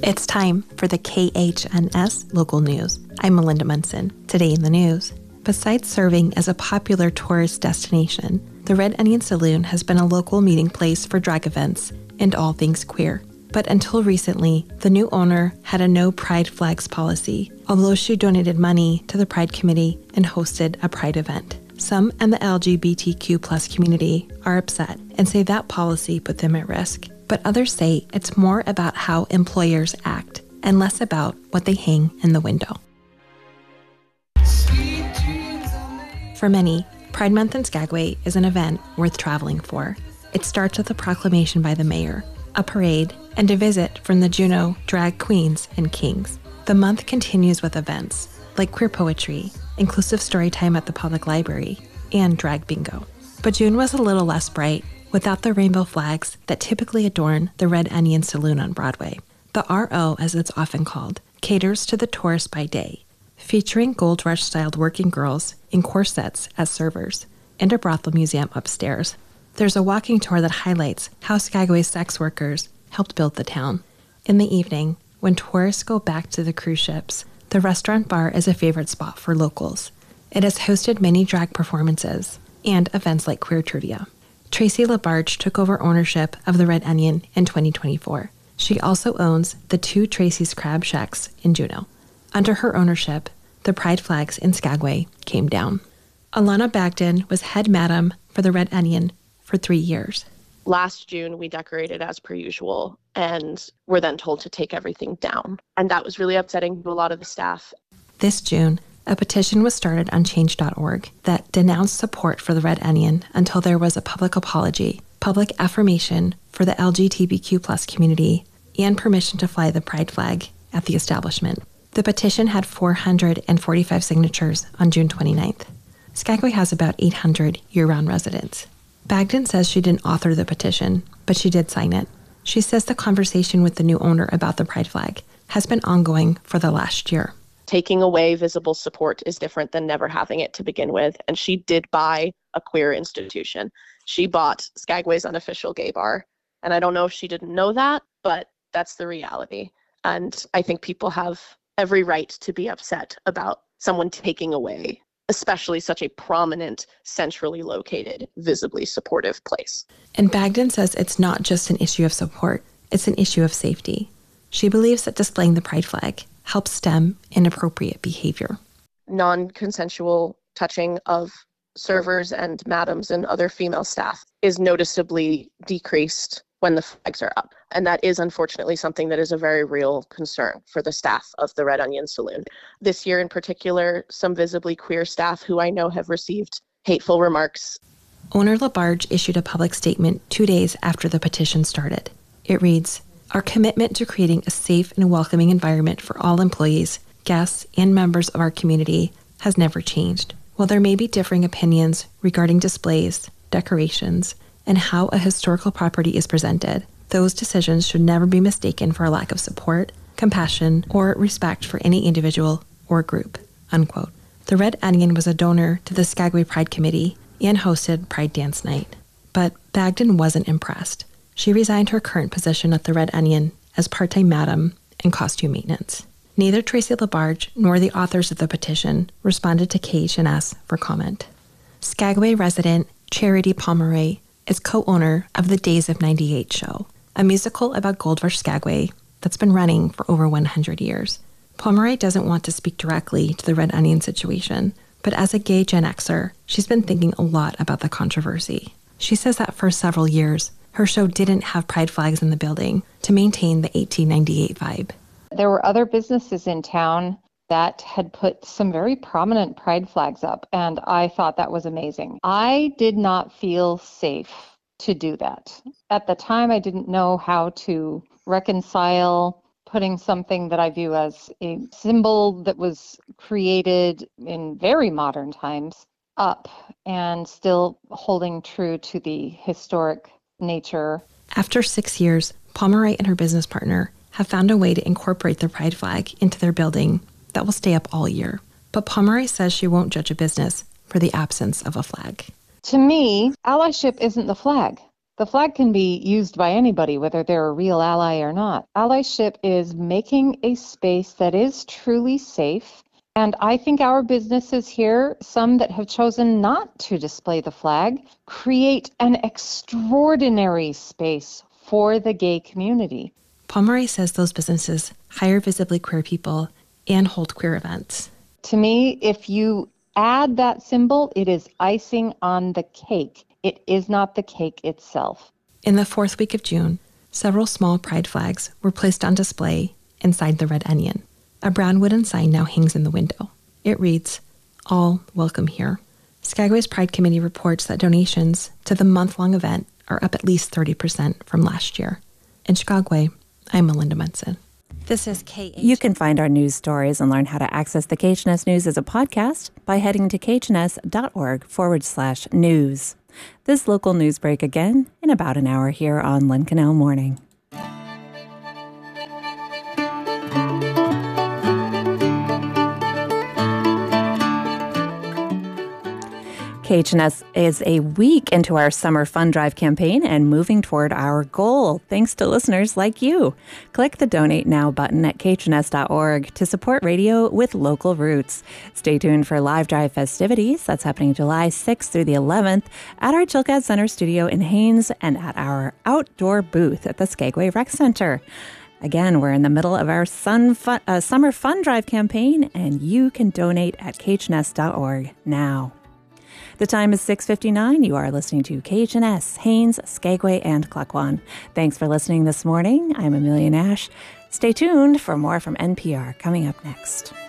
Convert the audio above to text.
It's time for the KHNS local news. I'm Melinda Munson. Today in the news, besides serving as a popular tourist destination, the Red Onion Saloon has been a local meeting place for drag events and all things queer. But until recently, the new owner had a no pride flags policy, although she donated money to the Pride Committee and hosted a pride event. Some in the LGBTQ plus community are upset and say that policy put them at risk. But others say it's more about how employers act and less about what they hang in the window. For many, Pride Month in Skagway is an event worth traveling for. It starts with a proclamation by the mayor, a parade, and a visit from the Juneau drag queens and kings. The month continues with events like queer poetry, inclusive story time at the public library, and drag bingo. But June was a little less bright without the rainbow flags that typically adorn the Red Onion Saloon on Broadway. The RO, as it's often called, caters to the tourist by day, featuring Gold Rush-styled working girls in corsets as servers, and a brothel museum upstairs. There's a walking tour that highlights how Skagway's sex workers helped build the town. In the evening, when tourists go back to the cruise ships, the restaurant bar is a favorite spot for locals. It has hosted many drag performances and events like queer trivia. Tracy LaBarge took over ownership of the Red Onion in 2024. She also owns the two Tracy's Crab Shacks in Juneau. Under her ownership, the pride flags in Skagway came down. Alana Bagden was head madam for the Red Onion for 3 years. Last June, we decorated as per usual and were then told to take everything down. And that was really upsetting to a lot of the staff. This June, a petition was started on change.org that denounced support for the Red Onion until there was a public apology, public affirmation for the LGBTQ plus community, and permission to fly the pride flag at the establishment. The petition had 445 signatures on June 29th. Skagway has about 800 year-round residents. Bagden says she didn't author the petition, but she did sign it. She says the conversation with the new owner about the pride flag has been ongoing for the last year. Taking away visible support is different than never having it to begin with. And she did buy a queer institution. She bought Skagway's unofficial gay bar. And I don't know if she didn't know that, but that's the reality. And I think people have every right to be upset about someone taking away, especially such a prominent, centrally located, visibly supportive place. And Bagden says it's not just an issue of support, it's an issue of safety. She believes that displaying the pride flag helps stem inappropriate behavior. Non-consensual touching of servers and madams and other female staff is noticeably decreased when the flags are up. And that is unfortunately something that is a very real concern for the staff of the Red Onion Saloon. This year in particular, some visibly queer staff who I know have received hateful remarks. Owner LaBarge issued a public statement 2 days after the petition started. It reads, "Our commitment to creating a safe and welcoming environment for all employees, guests, and members of our community has never changed. While there may be differing opinions regarding displays, decorations, and how a historical property is presented, those decisions should never be mistaken for a lack of support, compassion, or respect for any individual or group." Unquote. The Red Onion was a donor to the Skagway Pride Committee and hosted Pride Dance Night. But Bagden wasn't impressed. She resigned her current position at the Red Onion as part-time madam and costume maintenance. Neither Tracy LaBarge nor the authors of the petition responded to KHNS for comment. Skagway resident Charity Pomeroy is co-owner of the Days of 98 show, a musical about Gold Rush Skagway that's been running for over 100 years. Pomeroy doesn't want to speak directly to the Red Onion situation, but as a gay Gen Xer, she's been thinking a lot about the controversy. She says that for several years, her show didn't have pride flags in the building to maintain the 1898 vibe. There were other businesses in town that had put some very prominent pride flags up, and I thought that was amazing. I did not feel safe to do that. At the time, I didn't know how to reconcile putting something that I view as a symbol that was created in very modern times up and still holding true to the historic nature. After 6 years, Pomeroy and her business partner have found a way to incorporate the pride flag into their building that will stay up all year. But Pomeroy says she won't judge a business for the absence of a flag. To me, allyship isn't the flag. The flag can be used by anybody, whether they're a real ally or not. Allyship is making a space that is truly safe. And I think our businesses here, some that have chosen not to display the flag, create an extraordinary space for the gay community. Palmore says those businesses hire visibly queer people and hold queer events. To me, if you add that symbol, it is icing on the cake. It is not the cake itself. In the fourth week of June, several small pride flags were placed on display inside the Red Onion. A brown wooden sign now hangs in the window. It reads, "All welcome here." Skagway's Pride Committee reports that donations to the month-long event are up at least 30% from last year. In Skagway, I'm Melinda Munson. This is KH. You can find our news stories and learn how to access the KHNS News as a podcast by heading to khns.org/news. This local news break again in about an hour here on Lynn Canal Morning. KHNS is a week into our Summer Fund Drive campaign and moving toward our goal, thanks to listeners like you. Click the Donate Now button at khns.org to support radio with local roots. Stay tuned for live drive festivities. That's happening July 6th through the 11th at our Chilkat Center studio in Haines and at our outdoor booth at the Skagway Rec Center. Again, we're in the middle of our Summer Fund Drive campaign, and you can donate at khns.org now. The time is 6:59. You are listening to KHNS, Haines, Skagway, and Klukwan. Thanks for listening this morning. I'm Amelia Nash. Stay tuned for more from NPR coming up next.